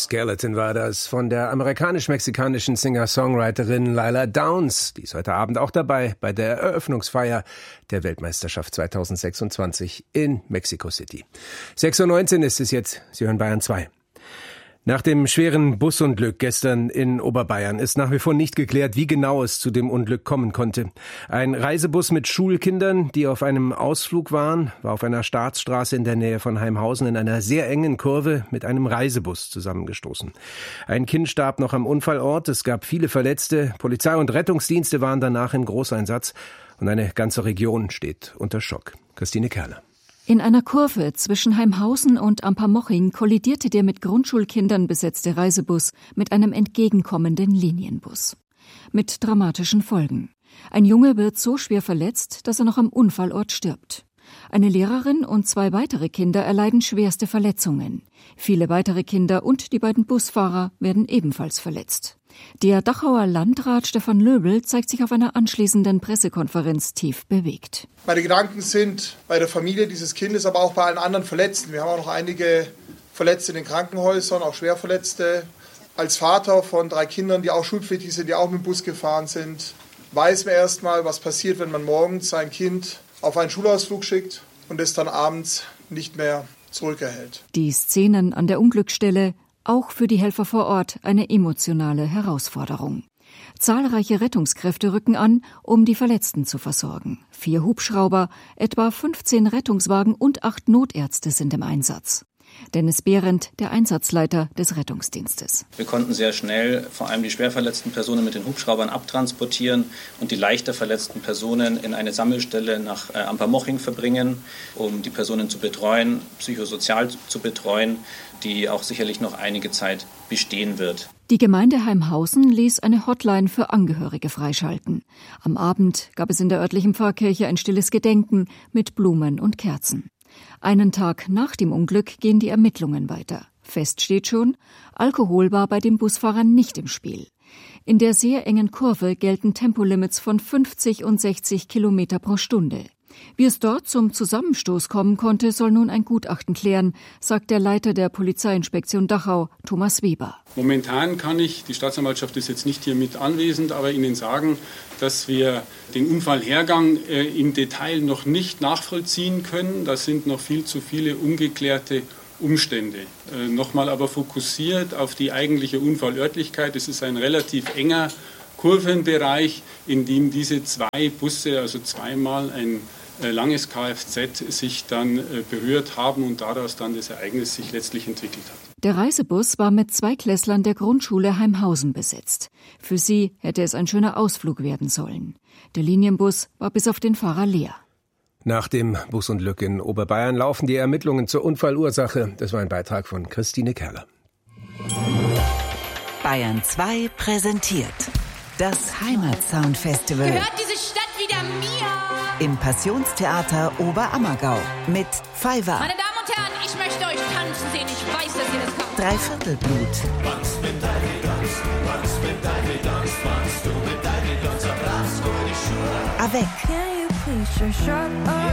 Skeleton war das von der amerikanisch-mexikanischen Singer-Songwriterin Lila Downs. Die ist heute Abend auch dabei bei der Eröffnungsfeier der Weltmeisterschaft 2026 in Mexico City. 6:19 Uhr ist es jetzt. Sie hören Bayern 2. Nach dem schweren Busunglück gestern in Oberbayern ist nach wie vor nicht geklärt, wie genau es zu dem Unglück kommen konnte. Ein Reisebus mit Schulkindern, die auf einem Ausflug waren, war auf einer Staatsstraße in der Nähe von Heimhausen in einer sehr engen Kurve mit einem Reisebus zusammengestoßen. Ein Kind starb noch am Unfallort, es gab viele Verletzte, Polizei und Rettungsdienste waren danach im Großeinsatz und eine ganze Region steht unter Schock. Christine Kerner. In einer Kurve zwischen Heimhausen und Ampermoching kollidierte der mit Grundschulkindern besetzte Reisebus mit einem entgegenkommenden Linienbus. Mit dramatischen Folgen. Ein Junge wird so schwer verletzt, dass er noch am Unfallort stirbt. Eine Lehrerin und 2 weitere Kinder erleiden schwerste Verletzungen. Viele weitere Kinder und die beiden Busfahrer werden ebenfalls verletzt. Der Dachauer Landrat Stefan Löbl zeigt sich auf einer anschließenden Pressekonferenz tief bewegt. Meine Gedanken sind bei der Familie dieses Kindes, aber auch bei allen anderen Verletzten. Wir haben auch noch einige Verletzte in den Krankenhäusern, auch Schwerverletzte. Als Vater von 3 Kindern, die auch schulpflichtig sind, die auch mit dem Bus gefahren sind, weiß man erstmal, was passiert, wenn man morgens sein Kind auf einen Schulausflug schickt und es dann abends nicht mehr zurückerhält. Die Szenen an der Unglücksstelle, auch für die Helfer vor Ort eine emotionale Herausforderung. Zahlreiche Rettungskräfte rücken an, um die Verletzten zu versorgen. 4 Hubschrauber, etwa 15 Rettungswagen und 8 Notärzte sind im Einsatz. Dennis Behrendt, der Einsatzleiter des Rettungsdienstes. Wir konnten sehr schnell vor allem die schwer verletzten Personen mit den Hubschraubern abtransportieren und die leichter verletzten Personen in eine Sammelstelle nach Ampermoching verbringen, um die Personen zu betreuen, psychosozial zu betreuen, die auch sicherlich noch einige Zeit bestehen wird. Die Gemeinde Heimhausen ließ eine Hotline für Angehörige freischalten. Am Abend gab es in der örtlichen Pfarrkirche ein stilles Gedenken mit Blumen und Kerzen. Einen Tag nach dem Unglück gehen die Ermittlungen weiter. Fest steht schon, Alkohol war bei den Busfahrern nicht im Spiel. In der sehr engen Kurve gelten Tempolimits von 50 und 60 Kilometer pro Stunde. Wie es dort zum Zusammenstoß kommen konnte, soll nun ein Gutachten klären, sagt der Leiter der Polizeiinspektion Dachau, Thomas Weber. Momentan kann ich, die Staatsanwaltschaft ist jetzt nicht hier mit anwesend, aber Ihnen sagen, dass wir den Unfallhergang im Detail noch nicht nachvollziehen können. Das sind noch viel zu viele ungeklärte Umstände. Nochmal aber fokussiert auf die eigentliche Unfallörtlichkeit. Es ist ein relativ enger Kurvenbereich, in dem diese 2 Busse, also zweimal ein langes Kfz, sich dann berührt haben und daraus dann das Ereignis sich letztlich entwickelt hat. Der Reisebus war mit 2 Klässlern der Grundschule Heimhausen besetzt. Für sie hätte es ein schöner Ausflug werden sollen. Der Linienbus war bis auf den Fahrer leer. Nach dem Busunglück in Oberbayern laufen die Ermittlungen zur Unfallursache. Das war ein Beitrag von Christine Kerler. Bayern 2 präsentiert das Heimatsound-Festival. Gehört diese Stadt wieder mir? Im Passionstheater Oberammergau mit Fiverr. Meine Damen und Herren, ich möchte euch tanzen sehen. Ich weiß, dass ihr das könnt. Dreiviertelblut. Was mit deinem Tanz, was mit deinem Tanz, was du mit deinem Tanz, zerbrachst du die Schuhe. Avec. Can you please just shut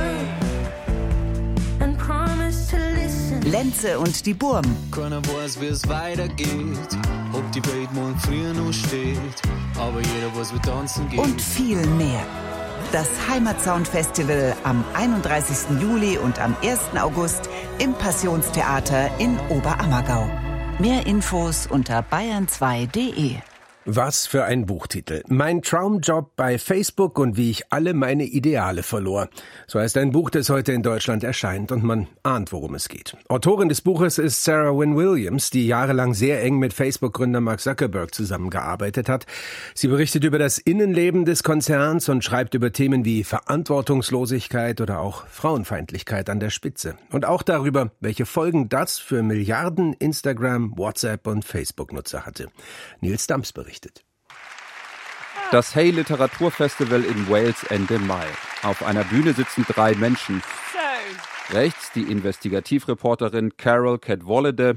up and promise to listen? Lenze und die Burm. Keiner weiß, wie es weitergeht, ob die Welt morgen früh noch steht, aber jeder weiß, wie tanzen geht. Und viel mehr. Das Heimatsound-Festival am 31. Juli und am 1. August im Passionstheater in Oberammergau. Mehr Infos unter bayern2.de. Was für ein Buchtitel. Mein Traumjob bei Facebook und wie ich alle meine Ideale verlor. So heißt ein Buch, das heute in Deutschland erscheint und man ahnt, worum es geht. Autorin des Buches ist Sarah Wynne Williams, die jahrelang sehr eng mit Facebook-Gründer Mark Zuckerberg zusammengearbeitet hat. Sie berichtet über das Innenleben des Konzerns und schreibt über Themen wie Verantwortungslosigkeit oder auch Frauenfeindlichkeit an der Spitze. Und auch darüber, welche Folgen das für Milliarden Instagram, WhatsApp und Facebook-Nutzer hatte. Nils Dams berichtet. Das Hay Literaturfestival in Wales Ende Mai. Auf einer Bühne sitzen 3 Menschen. Rechts die Investigativreporterin Carol Cadwalladr.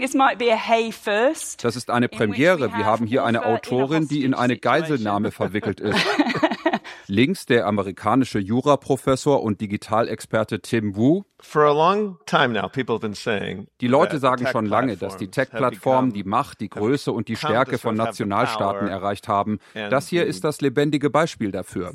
Das ist eine Premiere. Wir haben hier eine Autorin, die in eine Geiselnahme verwickelt ist. Links der amerikanische Juraprofessor und Digitalexperte Tim Wu. Die Leute sagen schon lange, dass die Tech-Plattformen die Macht, die Größe und die Stärke von Nationalstaaten erreicht haben. Das hier ist das lebendige Beispiel dafür.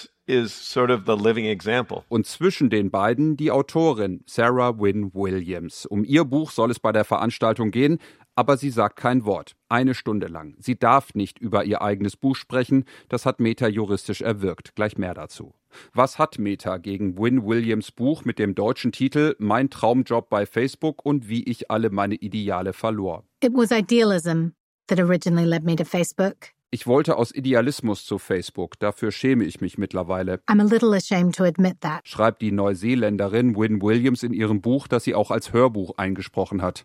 Und zwischen den beiden die Autorin Sarah Wynne Williams. Um ihr Buch soll es bei der Veranstaltung gehen, aber sie sagt kein Wort. 1 Stunde lang. Sie darf nicht über ihr eigenes Buch sprechen. Das hat Meta juristisch erwirkt. Gleich mehr dazu. Was hat Meta gegen Wynne Williams Buch mit dem deutschen Titel Mein Traumjob bei Facebook und wie ich alle meine Ideale verlor? It was idealism that originally led me to Facebook. Ich wollte aus Idealismus zu Facebook. Dafür schäme ich mich mittlerweile. I'm a little ashamed to admit that. Schreibt die Neuseeländerin Wynne Williams in ihrem Buch, das sie auch als Hörbuch eingesprochen hat.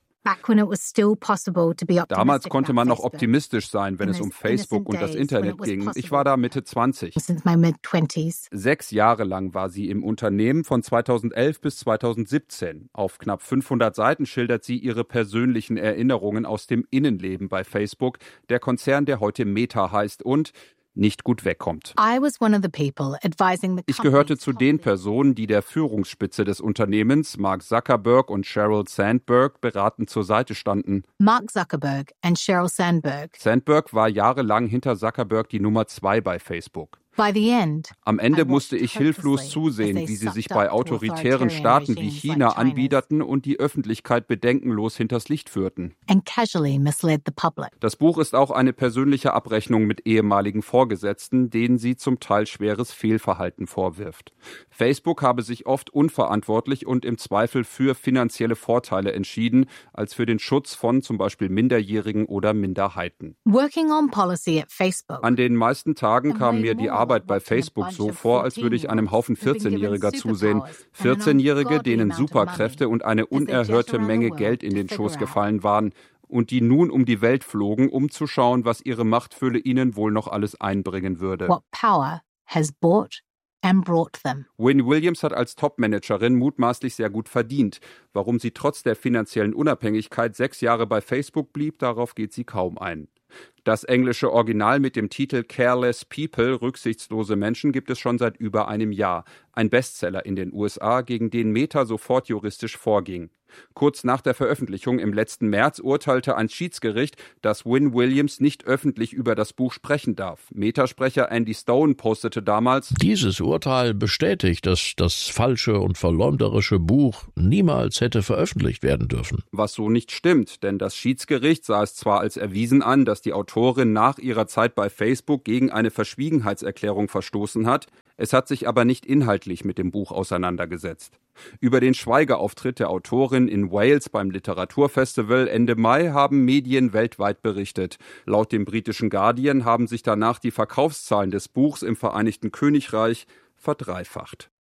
Damals konnte man noch optimistisch sein, wenn es um Facebook und das Internet ging. Ich war da Mitte 20. 6 Jahre lang war sie im Unternehmen, von 2011 bis 2017. Auf knapp 500 Seiten schildert sie ihre persönlichen Erinnerungen aus dem Innenleben bei Facebook, der Konzern, der heute Meta heißt und nicht gut wegkommt. Ich gehörte zu den Personen, die der Führungsspitze des Unternehmens, Mark Zuckerberg und Sheryl Sandberg, beratend zur Seite standen. Mark Zuckerberg und Sheryl Sandberg. Sandberg war jahrelang hinter Zuckerberg die Nummer 2 bei Facebook. Am Ende musste ich hilflos zusehen, wie sie sich bei autoritären Staaten wie China anbiederten und die Öffentlichkeit bedenkenlos hinters Licht führten. Das Buch ist auch eine persönliche Abrechnung mit ehemaligen Vorgesetzten, denen sie zum Teil schweres Fehlverhalten vorwirft. Facebook habe sich oft unverantwortlich und im Zweifel für finanzielle Vorteile entschieden, als für den Schutz von zum Beispiel Minderjährigen oder Minderheiten. An den meisten Tagen kam mir die Arbeit bei Facebook so vor, als würde ich einem Haufen 14-Jähriger zusehen. 14-Jährige, denen Superkräfte und eine unerhörte Menge Geld in den Schoß gefallen waren und die nun um die Welt flogen, um zu schauen, was ihre Machtfülle ihnen wohl noch alles einbringen würde. Wynne Williams hat als Topmanagerin mutmaßlich sehr gut verdient. Warum sie trotz der finanziellen Unabhängigkeit 6 Jahre bei Facebook blieb, darauf geht sie kaum ein. Das englische Original mit dem Titel Careless People, rücksichtslose Menschen, gibt es schon seit über einem Jahr. Ein Bestseller in den USA, gegen den Meta sofort juristisch vorging. Kurz nach der Veröffentlichung im letzten März urteilte ein Schiedsgericht, dass Wynne Williams nicht öffentlich über das Buch sprechen darf. Meta-Sprecher Andy Stone postete damals: Dieses Urteil bestätigt, dass das falsche und verleumderische Buch niemals hätte veröffentlicht werden dürfen. Was so nicht stimmt, denn das Schiedsgericht sah es zwar als erwiesen an, dass die Autorin nach ihrer Zeit bei Facebook gegen eine Verschwiegenheitserklärung verstoßen hat, es hat sich aber nicht inhaltlich mit dem Buch auseinandergesetzt. Über den Schweigeauftritt der Autorin in Wales beim Literaturfestival Ende Mai haben Medien weltweit berichtet. Laut dem britischen Guardian haben sich danach die Verkaufszahlen des Buchs im Vereinigten Königreich verdreifacht.